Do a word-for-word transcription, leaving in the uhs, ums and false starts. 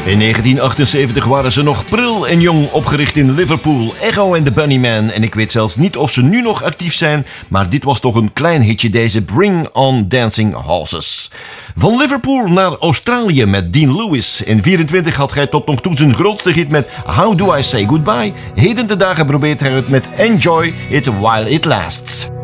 In negentien achtenzeventig waren ze nog pril en jong, opgericht in Liverpool, Echo and the Bunnymen. En ik weet zelfs niet of ze nu nog actief zijn, maar dit was toch een klein hitje, deze Bring on Dancing Horses. Van Liverpool naar Australië met Dean Lewis. In vierentwintig had hij tot nog toe zijn grootste hit met How Do I Say Goodbye. Heden de dagen probeert hij het met Enjoy It While It Lasts.